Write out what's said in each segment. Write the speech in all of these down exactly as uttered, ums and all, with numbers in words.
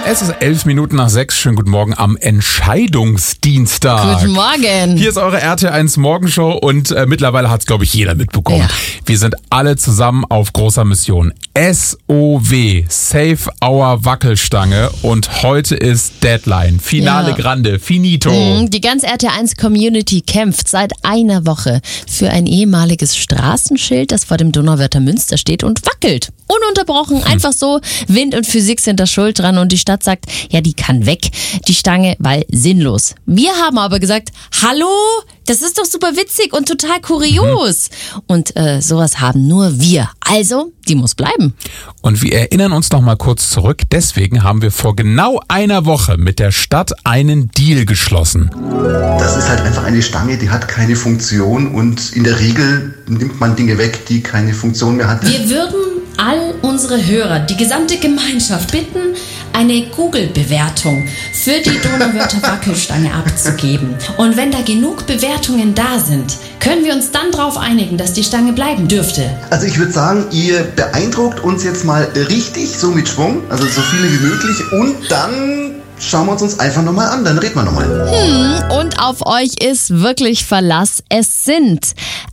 Es ist elf Minuten nach sechs. Schönen guten Morgen am Entscheidungsdienstag. Guten Morgen. Hier ist eure R T eins Morgenshow und äh, mittlerweile hat es, glaube ich, jeder mitbekommen. Ja. Wir sind alle zusammen auf großer Mission. S O W, Save Our Wackelstange, und heute ist Deadline. Finale Ja. Grande, finito. Mhm, Die ganze R T eins Community kämpft seit einer Woche für ein ehemaliges Straßenschild, das vor dem Donauwörther Münster steht und wackelt. Ununterbrochen, einfach so. Wind und Physik sind da schuld dran und die Stadt sagt, ja, die kann weg, die Stange, weil sinnlos. Wir haben aber gesagt, hallo, das ist doch super witzig und total kurios. Mhm. Und äh, sowas haben nur wir. Also, die muss bleiben. Und wir erinnern uns noch mal kurz zurück. Deswegen haben wir vor genau einer Woche mit der Stadt einen Deal geschlossen. Das ist halt einfach eine Stange, die hat keine Funktion und in der Regel nimmt man Dinge weg, die keine Funktion mehr hat. Wir würden all unsere Hörer, die gesamte Gemeinschaft bitten, eine Google-Bewertung für die Donauwörther Wackelstange abzugeben. Und wenn da genug Bewertungen da sind, können wir uns dann darauf einigen, dass die Stange bleiben dürfte. Also ich würde sagen, ihr beeindruckt uns jetzt mal richtig, so mit Schwung, also so viele wie möglich, und dann schauen wir uns uns einfach nochmal an, dann reden wir nochmal. Hm, und auf euch ist wirklich Verlass. Es sind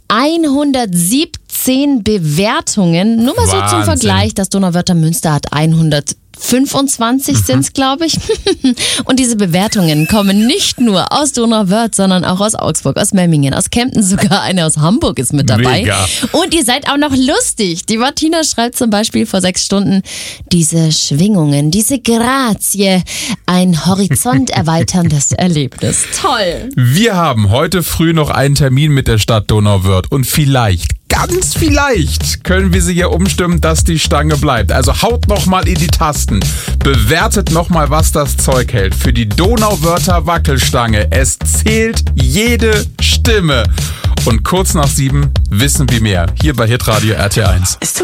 hundertsiebzehn Bewertungen. Nur mal so zum Wahnsinn. Vergleich, das Donauwörther Münster hat hundertfünfundzwanzig, mhm. sind es, glaube ich. Und diese Bewertungen kommen nicht nur aus Donauwörth, sondern auch aus Augsburg, aus Memmingen, aus Kempten, sogar eine aus Hamburg ist mit dabei. Mega. Und ihr seid auch noch lustig. Die Martina schreibt zum Beispiel vor sechs Stunden, diese Schwingungen, diese Grazie, ein horizont erweiterndes Erlebnis. Toll. Wir haben heute früh noch einen Termin mit der Stadt Donauwörth und vielleicht, ganz vielleicht, können wir sie ja umstimmen, dass die Stange bleibt. Also haut noch mal in die Tasten. Bewertet noch mal, was das Zeug hält. Für die Donauwörther Wackelstange. Es zählt jede Stimme. Und kurz nach sieben wissen wir mehr. Hier bei Hitradio R T eins.